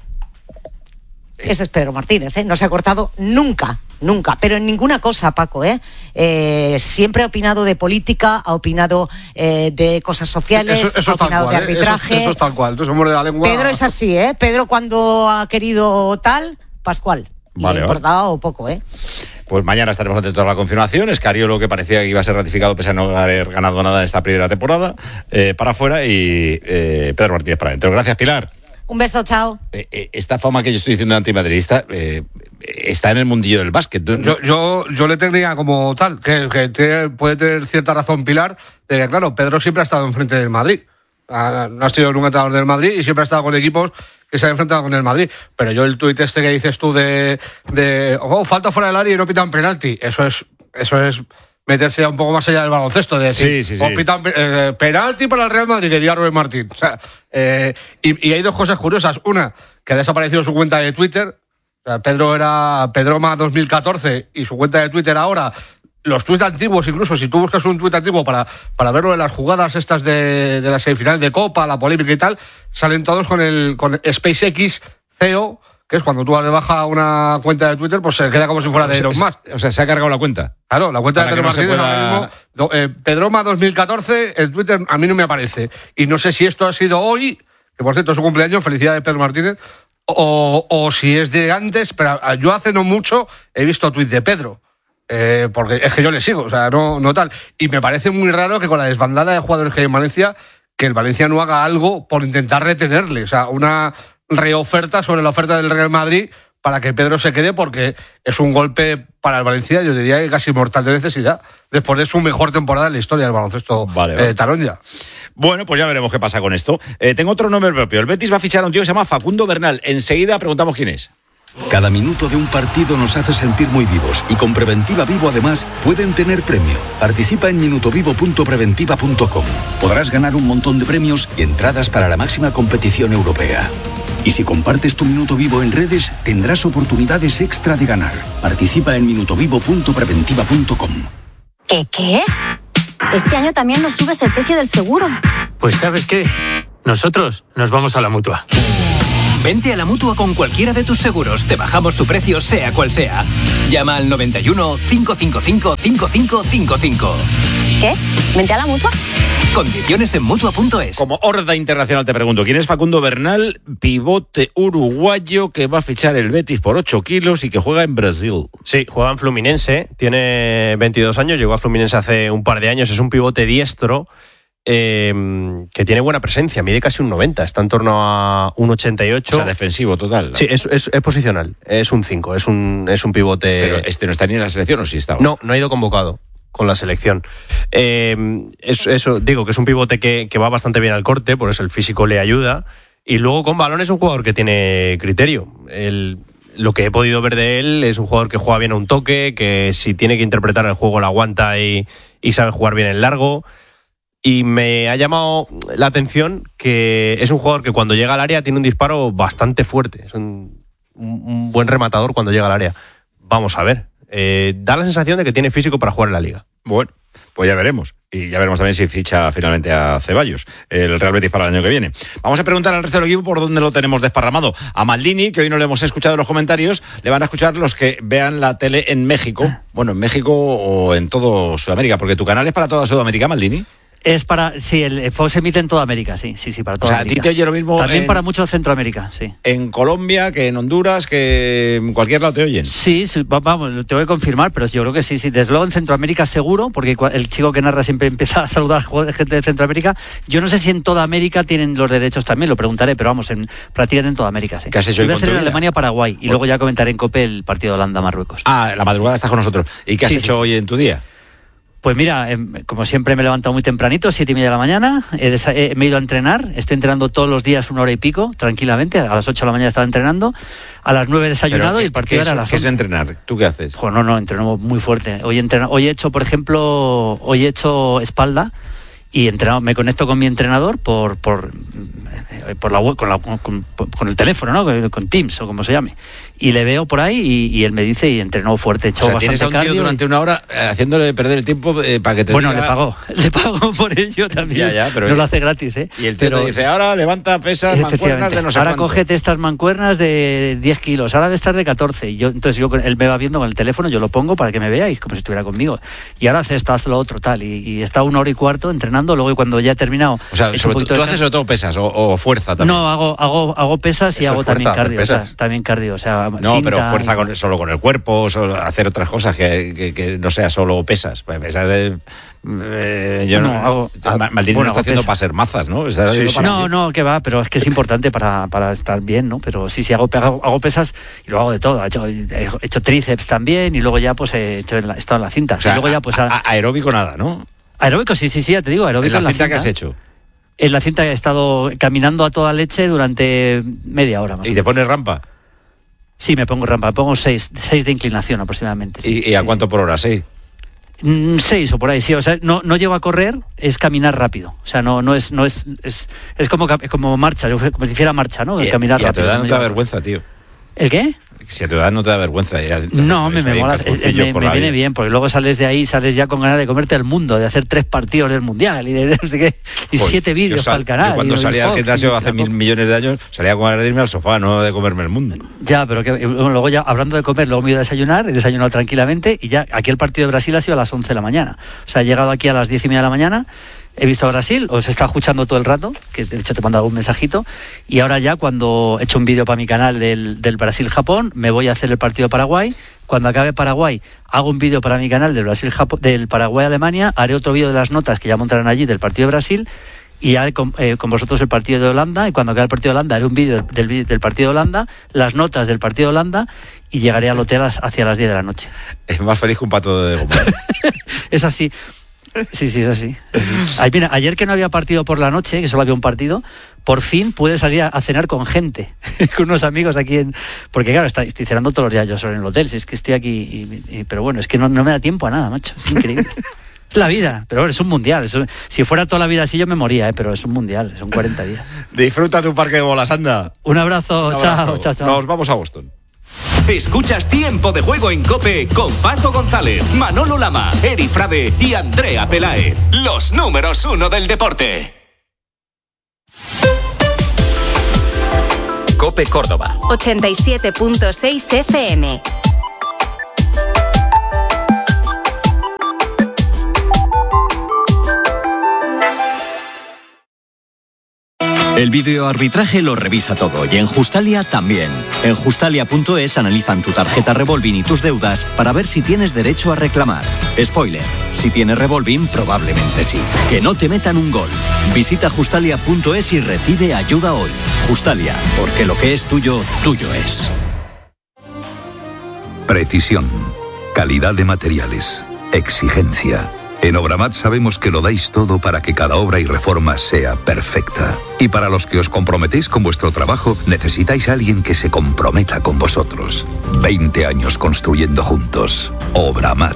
ese es Pedro Martínez, ¿eh? No se ha cortado nunca, nunca, pero en ninguna cosa, Paco, ¿eh? Eh, siempre ha opinado de política, ha opinado eh, de cosas sociales, eso, eso ha opinado cual, de arbitraje. Eso, eso es tal cual, entonces muerde la lengua. Pedro es así, ¿eh? Pedro cuando ha querido tal, Pascual. Vale, le ha importado vale. poco, ¿eh? Pues mañana estaremos atentos a la confirmación. Escariolo, que parecía que iba a ser ratificado pese a no haber ganado nada en esta primera temporada, eh, para afuera, y eh, Pedro Martínez para adentro. Gracias, Pilar. Un beso, chao. Eh, eh, esta fama que yo estoy diciendo de antimadridista eh, está en el mundillo del básquet. Yo, yo, yo le tendría como tal, que, que tiene, puede tener cierta razón Pilar, de que claro, Pedro siempre ha estado enfrente del Madrid. No ha sido nunca entrenador del Madrid y siempre ha estado con equipos que se han enfrentado con el Madrid. Pero yo el tuit este que dices tú de, de oh, falta fuera del área y no pitan penalti, eso es, eso es meterse un poco más allá del baloncesto, de decir, sí, sí, sí. Oh, pitan eh, penalti para el Real Madrid, que diría Rubén Martín. O sea, eh, y, y hay dos cosas curiosas. Una, que ha desaparecido su cuenta de Twitter. O sea, Pedro era Pedroma dos mil catorce y su cuenta de Twitter ahora, los tuits antiguos, incluso si tú buscas un tuit antiguo para, para verlo de las jugadas estas de, de la semifinal de Copa, la polémica y tal, salen todos con el con SpaceX C E O, que es cuando tú das de baja una cuenta de Twitter, pues se queda como si fuera de Elon Musk. O sea, se ha cargado la cuenta. Claro, la cuenta para de Pedro no Martínez pueda... ahora mismo, eh, Pedroma dos mil catorce, el Twitter a mí no me aparece. Y no sé si esto ha sido hoy, que por cierto es su cumpleaños, felicidades Pedro Martínez, o, o si es de antes, pero yo hace no mucho he visto tuit de Pedro. Eh, porque es que yo le sigo, o sea, no, no tal. Y me parece muy raro que con la desbandada de jugadores que hay en Valencia, que el Valencia no haga algo por intentar retenerle. O sea, una reoferta sobre la oferta del Real Madrid para que Pedro se quede, porque es un golpe para el Valencia, yo diría que casi mortal de necesidad, después de su mejor temporada en la historia del baloncesto vale, vale. Eh, taronja. Bueno, pues ya veremos qué pasa con esto. Eh, tengo otro nombre propio. El Betis va a fichar a un tío que se llama Facundo Bernal. Enseguida preguntamos quién es. Cada minuto de un partido nos hace sentir muy vivos y con Preventiva Vivo además pueden tener premio. Participa en minutovivo punto preventiva punto com. Podrás ganar un montón de premios y entradas para la máxima competición europea. Y si compartes tu minuto vivo en redes, tendrás oportunidades extra de ganar. Participa en minutovivo punto preventiva punto com. ¿Qué qué? Este año también nos subes el precio del seguro. Pues ¿sabes qué? Nosotros nos vamos a la Mutua. Vente a la Mutua con cualquiera de tus seguros. Te bajamos su precio sea cual sea. Llama al noventa y uno, cinco cinco cinco, cinco cinco cinco cinco. ¿Qué? ¿Vente a la Mutua? Condiciones en Mutua punto es. Como horda internacional te pregunto, ¿quién es Facundo Bernal, pivote uruguayo que va a fichar el Betis por ocho kilos y que juega en Brasil? Sí, juega en Fluminense, tiene veintidós años, llegó a Fluminense hace un par de años, es un pivote diestro. Eh, que tiene buena presencia, mide casi un noventa, está en torno a un ochenta y ocho. O sea, defensivo total, ¿no? Sí, es, es, es posicional, es un cinco, es un, es un pivote. Pero este no está ni en la selección, ¿o sí estaba? No, no ha ido convocado con la selección. Eh, eso, eso, digo que es un pivote que, que va bastante bien al corte, por eso el físico le ayuda. Y luego con balón es un jugador que tiene criterio. El, lo que he podido ver de él es un jugador que juega bien a un toque, que si tiene que interpretar el juego lo aguanta y, y sabe jugar bien en largo. Y me ha llamado la atención que es un jugador que cuando llega al área tiene un disparo bastante fuerte. Es un, un buen rematador cuando llega al área. Vamos a ver. Eh, da la sensación de que tiene físico para jugar en la Liga. Bueno, pues ya veremos. Y ya veremos también si ficha finalmente a Ceballos, el Real Betis para el año que viene. Vamos a preguntar al resto del equipo por dónde lo tenemos desparramado. A Maldini, que hoy no le hemos escuchado en los comentarios, le van a escuchar los que vean la tele en México. Bueno, en México o en todo Sudamérica, porque tu canal es para toda Sudamérica, Maldini. Es para, sí, el Fox emite en toda América, sí, sí, sí, para toda o sea, América. ¿a ti te oye lo mismo? También en, para mucho Centroamérica, sí. En Colombia, que en Honduras, que en cualquier lado te oyen. Sí, sí, vamos, te voy a confirmar, pero yo creo que sí, sí. Desde luego en Centroamérica seguro, porque el chico que narra siempre empieza a saludar a gente de Centroamérica. Yo no sé si en toda América tienen los derechos también, lo preguntaré, pero vamos, en prácticamente en toda América, sí. ¿Qué has hecho hoy voy a con hacer tu en vida? Alemania, Paraguay, y luego ya comentaré en COPE el partido de Holanda-Marruecos. Ah, la madrugada estás con nosotros. ¿Y qué has Sí, hecho sí, hoy en tu día? Pues mira, eh, como siempre me he levantado muy tempranito, siete y media de la mañana, he desa- eh, me he ido a entrenar, estoy entrenando todos los días una hora y pico, tranquilamente, a las ocho de la mañana estaba entrenando, a las nueve desayunado Pero, y el partido ¿qué era a es, las ¿Qué es once. entrenar? ¿Tú qué haces? Pues no, no, entreno muy fuerte. Hoy, entreno, hoy he hecho, por ejemplo, hoy he hecho espalda y entreno, me conecto con mi entrenador por por, por la web, con, la, con, con el teléfono, ¿no? Con, con Teams o como se llame. Y le veo por ahí y, y él me dice y entrenó fuerte, he hecho O sea, bastante tienes a un tío cardio durante y... una hora eh, haciéndole perder el tiempo eh, para que te Bueno, diga... le pago, le pago por ello también. Ya, ya, pero... no lo hace gratis, ¿eh? Y el tío pero... te dice, ahora levanta pesas, mancuernas de no sé ahora cuánto. cógete estas mancuernas de diez kilos, ahora de estas de catorce. Y yo, entonces yo, él me va viendo con el teléfono, yo lo pongo para que me veáis, como si estuviera conmigo. Y ahora hace esto, haz lo otro, tal. Y, y está una hora y cuarto entrenando, luego cuando ya he terminado... O sea, sobre tú, tú haces sobre todo pesas o, o fuerza también. No, hago, hago, hago pesas y Eso hago es también fuerza, cardio. O pesas. sea, también cardio, o sea, No, cinta, pero fuerza con, solo con el cuerpo, solo hacer otras cosas que, que, que no sea solo pesas. Pues pesas eh, eh, yo no, No, hago- Ma- Maldini bueno, no está hago haciendo pesas. para ser mazas, ¿no? Está Sí, haciendo sí. para- No, no, que va, pero es que es importante para, para estar bien, ¿no? Pero sí, sí, hago, hago, hago pesas y lo hago de todo. He hecho, he hecho tríceps también y luego ya pues he hecho en la, he estado en la cinta. O sea, y luego ya pues... a- a- aeróbico nada, ¿no? Aeróbico, sí, sí, sí, ya te digo, aeróbico ¿En la cinta que has hecho? En la cinta he estado caminando a toda leche durante media hora más. ¿Y te pones rampa? Sí, me pongo rampa, me pongo seis, seis de inclinación aproximadamente. sí. ¿Y, y a cuánto por hora? ¿Seis? Mm, seis o por ahí, sí. O sea, no, no llego a correr, es caminar rápido. O sea, no, no es, no es, es, es como, ca- como marcha, como si hiciera marcha, ¿no? Y, Caminar y a tu rápido. edad no te da llego a- vergüenza, tío. ¿El qué? Si a tu edad no te da vergüenza ir a... No, me, me ahí en mola, eh, calzoncillos me, por me la viene vida. bien, porque luego sales de ahí, sales ya con ganas de comerte el mundo, de hacer tres partidos del Mundial y de, de no sé qué, y Joder, siete yo vídeos sal- para el canal. Yo cuando y- y salía al Fox, gimnasio y- hace mil millones de años, salía con ganas de irme al sofá, no de comerme el mundo. Ya, pero que, bueno, luego ya, hablando de comer, luego me he ido a desayunar, he desayunado tranquilamente y ya aquí el partido de Brasil ha sido a las once de la mañana. O sea, he llegado aquí a las diez y media de la mañana, he visto a Brasil, os he estado escuchando todo el rato, que de hecho te he mandado un mensajito, y ahora ya cuando he hecho un vídeo para mi canal del, del Brasil-Japón, me voy a hacer el partido de Paraguay. Cuando acabe Paraguay, hago un vídeo para mi canal del Brasil del Paraguay-Alemania, haré otro vídeo de las notas que ya montarán allí del partido de Brasil, y haré con, eh, con vosotros el partido de Holanda, y cuando acabe el partido de Holanda haré un vídeo del, del, del partido de Holanda, las notas del partido de Holanda, y llegaré al hotel hacia las diez de la noche. Es más feliz que un pato de goma. Es así. Sí, sí, es así. Ay, mira, ayer que no había partido por la noche, que solo había un partido, por fin puede salir a, a cenar con gente, con unos amigos aquí en... Porque claro, está, estoy cenando todos los días yo solo en el hotel, si es que estoy aquí, y, y, pero bueno, es que no, no me da tiempo a nada, macho, es increíble. Es la vida, pero bueno, es un mundial. Es un, si fuera toda la vida así yo me moría, ¿eh? Pero es un mundial, son cuarenta días. Disfruta tu parque de bolas, anda. Un abrazo, Un abrazo. chao, chao, chao. Nos vamos a Boston. Escuchas Tiempo de Juego en COPE con Paco González, Manolo Lama, Eri Frade y Andrea Peláez. Los números uno del deporte. COPE Córdoba. ochenta y siete punto seis F M. El videoarbitraje lo revisa todo y en Justalia también. En Justalia punto es analizan tu tarjeta Revolving y tus deudas para ver si tienes derecho a reclamar. Spoiler, si tienes Revolving probablemente sí. Que no te metan un gol. Visita Justalia punto es y recibe ayuda hoy. Justalia, porque lo que es tuyo, tuyo es. Precisión, calidad de materiales, exigencia. En Obramat sabemos que lo dais todo para que cada obra y reforma sea perfecta. Y para los que os comprometéis con vuestro trabajo, necesitáis a alguien que se comprometa con vosotros. veinte años construyendo juntos. Obramat.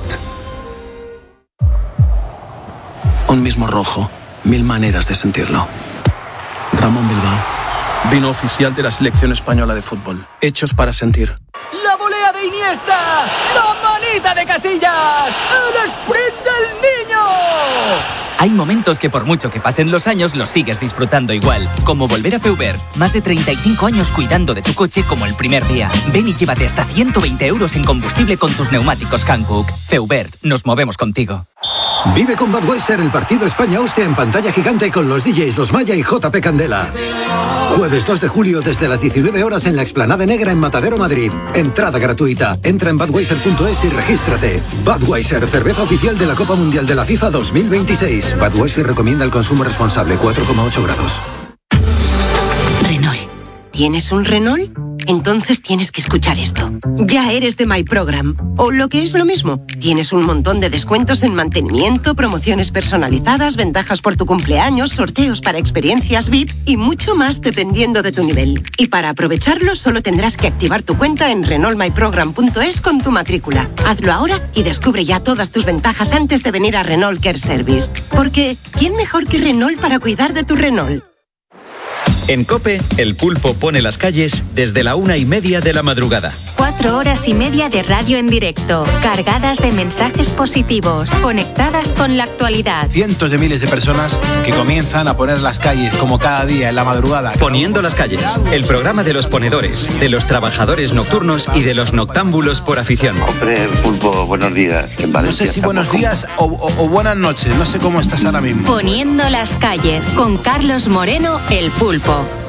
Un mismo rojo, mil maneras de sentirlo. Ramón Bilbao, vino oficial de la selección española de fútbol. Hechos para sentir. ¡La volea de Iniesta! ¡La manita de Casillas! ¡El sprint del niño! Hay momentos que por mucho que pasen los años los sigues disfrutando igual. Como volver a Feubert. Más de treinta y cinco años cuidando de tu coche como el primer día. Ven y llévate hasta ciento veinte euros en combustible con tus neumáticos Hankook. Feubert, nos movemos contigo. Vive con Budweiser el partido España-Austria en pantalla gigante con los D Js Los Maya y J P Candela. Jueves dos de julio desde las diecinueve horas en la Explanada Negra en Matadero, Madrid. Entrada gratuita. Entra en budweiser punto es y regístrate. Budweiser, cerveza oficial de la Copa Mundial de la FIFA dos mil veintiséis. Budweiser recomienda el consumo responsable, cuatro coma ocho grados. Renault. ¿Tienes un Renault? Entonces tienes que escuchar esto. Ya eres de My Program. O lo que es lo mismo, tienes un montón de descuentos en mantenimiento, promociones personalizadas, ventajas por tu cumpleaños, sorteos para experiencias V I P y mucho más dependiendo de tu nivel. Y para aprovecharlo solo tendrás que activar tu cuenta en renault my program punto es con tu matrícula. Hazlo ahora y descubre ya todas tus ventajas antes de venir a Renault Care Service. Porque, ¿quién mejor que Renault para cuidar de tu Renault? En COPE, el pulpo pone las calles desde la una y media de la madrugada. Cuatro horas y media de radio en directo, cargadas de mensajes positivos, conectadas con la actualidad. Cientos de miles de personas que comienzan a poner las calles como cada día en la madrugada. Poniendo las calles, el programa de los ponedores, de los trabajadores nocturnos y de los noctámbulos por afición. Hombre, pulpo, buenos días. En no sé si buenos días o, o, o buenas noches, no sé cómo estás ahora mismo. Poniendo las calles, con Carlos Moreno, el pulpo.